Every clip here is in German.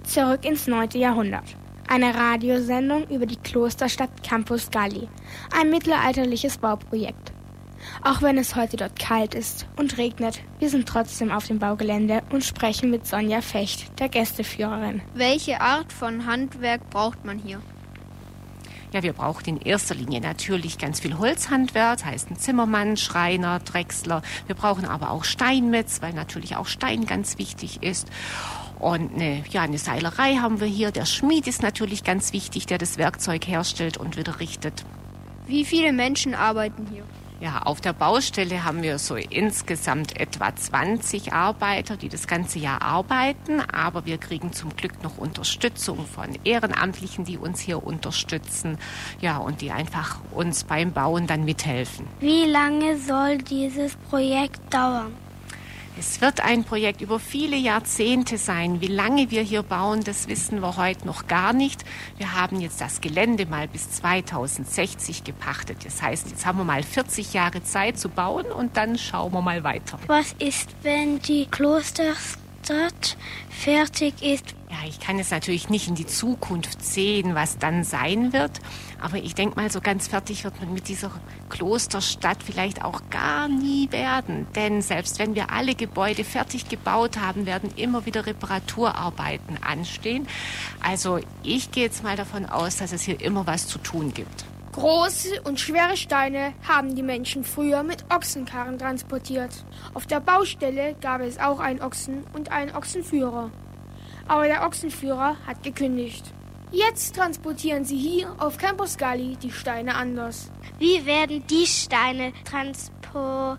Zurück ins 9. Jahrhundert. Eine Radiosendung über die Klosterstadt Campus Galli, ein mittelalterliches Bauprojekt. Auch wenn es heute dort kalt ist und regnet, wir sind trotzdem auf dem Baugelände und sprechen mit Sonja Fecht, der Gästeführerin. Welche Art von Handwerk braucht man hier? Ja, wir brauchen in erster Linie natürlich ganz viel Holzhandwerk, das heißt ein Zimmermann, Schreiner, Drechsler. Wir brauchen aber auch Steinmetz, weil natürlich auch Stein ganz wichtig ist. Und eine Seilerei haben wir hier. Der Schmied ist natürlich ganz wichtig, der das Werkzeug herstellt und wieder richtet. Wie viele Menschen arbeiten hier? Ja, auf der Baustelle haben wir so insgesamt etwa 20 Arbeiter, die das ganze Jahr arbeiten. Aber wir kriegen zum Glück noch Unterstützung von Ehrenamtlichen, die uns hier unterstützen. Ja, und die einfach uns beim Bauen dann mithelfen. Wie lange soll dieses Projekt dauern? Es wird ein Projekt über viele Jahrzehnte sein. Wie lange wir hier bauen, das wissen wir heute noch gar nicht. Wir haben jetzt das Gelände mal bis 2060 gepachtet. Das heißt, jetzt haben wir mal 40 Jahre Zeit zu bauen und dann schauen wir mal weiter. Was ist, wenn die Klosterstadt fertig ist? Ja, ich kann jetzt natürlich nicht in die Zukunft sehen, was dann sein wird. Aber ich denke mal, so ganz fertig wird man mit dieser Klosterstadt vielleicht auch gar nie werden. Denn selbst wenn wir alle Gebäude fertig gebaut haben, werden immer wieder Reparaturarbeiten anstehen. Also ich gehe jetzt mal davon aus, dass es hier immer was zu tun gibt. Große und schwere Steine haben die Menschen früher mit Ochsenkarren transportiert. Auf der Baustelle gab es auch einen Ochsen und einen Ochsenführer. Aber der Ochsenführer hat gekündigt. Jetzt transportieren sie hier auf Campus Galli die Steine anders. Wie werden die Steine transportiert?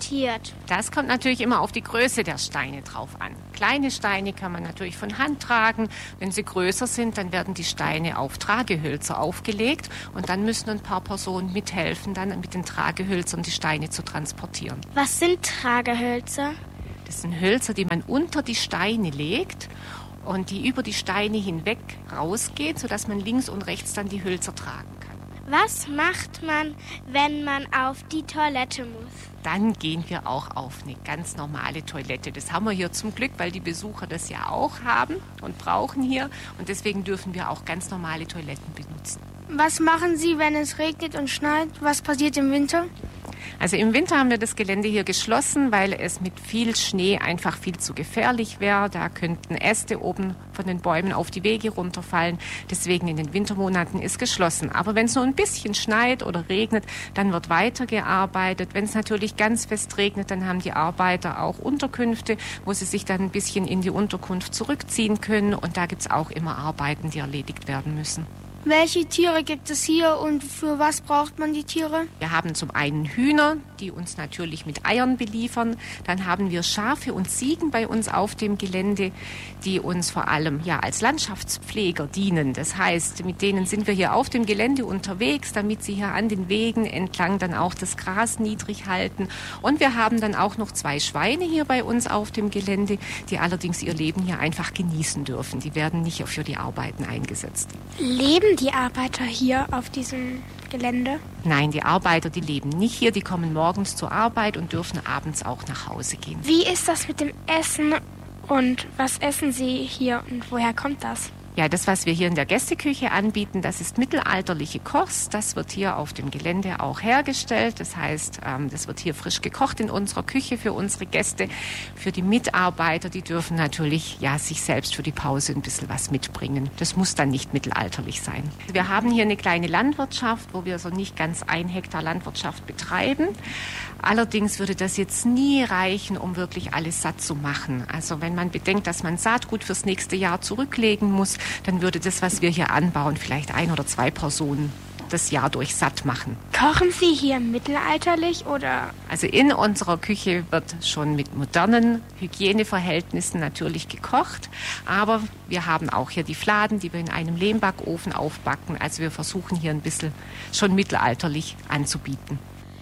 Das kommt natürlich immer auf die Größe der Steine drauf an. Kleine Steine kann man natürlich von Hand tragen. Wenn sie größer sind, dann werden die Steine auf Tragehölzer aufgelegt und dann müssen ein paar Personen mithelfen, dann mit den Tragehölzern die Steine zu transportieren. Was sind Tragehölzer? Das sind Hölzer, die man unter die Steine legt und die über die Steine hinweg rausgehen, sodass man links und rechts dann die Hölzer tragen kann. Was macht man, wenn man auf die Toilette muss? Dann gehen wir auch auf eine ganz normale Toilette. Das haben wir hier zum Glück, weil die Besucher das ja auch haben und brauchen hier. Und deswegen dürfen wir auch ganz normale Toiletten benutzen. Was machen Sie, wenn es regnet und schneit? Was passiert im Winter? Also im Winter haben wir das Gelände hier geschlossen, weil es mit viel Schnee einfach viel zu gefährlich wäre. Da könnten Äste oben von den Bäumen auf die Wege runterfallen. Deswegen in den Wintermonaten ist geschlossen. Aber wenn es nur ein bisschen schneit oder regnet, dann wird weitergearbeitet. Wenn es natürlich ganz fest regnet, dann haben die Arbeiter auch Unterkünfte, wo sie sich dann ein bisschen in die Unterkunft zurückziehen können. Und da gibt es auch immer Arbeiten, die erledigt werden müssen. Welche Tiere gibt es hier und für was braucht man die Tiere? Wir haben zum einen Hühner, die uns natürlich mit Eiern beliefern. Dann haben wir Schafe und Ziegen bei uns auf dem Gelände, die uns vor allem als Landschaftspfleger dienen. Das heißt, mit denen sind wir hier auf dem Gelände unterwegs, damit sie hier an den Wegen entlang dann auch das Gras niedrig halten. Und wir haben dann auch noch 2 Schweine hier bei uns auf dem Gelände, die allerdings ihr Leben hier einfach genießen dürfen. Die werden nicht für die Arbeiten eingesetzt. Leben die Arbeiter hier auf diesem Gelände? Nein, die Arbeiter, die leben nicht hier. Die kommen morgens zur Arbeit und dürfen abends auch nach Hause gehen. Wie ist das mit dem Essen und was essen Sie hier und woher kommt das? Ja, das, was wir hier in der Gästeküche anbieten, das ist mittelalterliche Kost. Das wird hier auf dem Gelände auch hergestellt. Das heißt, das wird hier frisch gekocht in unserer Küche für unsere Gäste. Für die Mitarbeiter, die dürfen natürlich sich selbst für die Pause ein bisschen was mitbringen. Das muss dann nicht mittelalterlich sein. Wir haben hier eine kleine Landwirtschaft, wo wir so nicht ganz 1 Hektar Landwirtschaft betreiben. Allerdings würde das jetzt nie reichen, um wirklich alles satt zu machen. Also wenn man bedenkt, dass man Saatgut fürs nächste Jahr zurücklegen muss, dann würde das, was wir hier anbauen, vielleicht 1 oder 2 Personen das Jahr durch satt machen. Kochen Sie hier mittelalterlich oder? Also in unserer Küche wird schon mit modernen Hygieneverhältnissen natürlich gekocht, aber wir haben auch hier die Fladen, die wir in einem Lehmbackofen aufbacken. Also wir versuchen hier ein bisschen schon mittelalterlich anzubieten.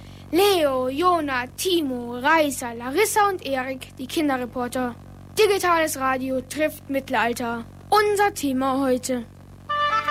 Leo, Jona, Timo, Raisa, Larissa und Erik, die Kinderreporter. Digitales Radio trifft Mittelalter. Unser Thema heute.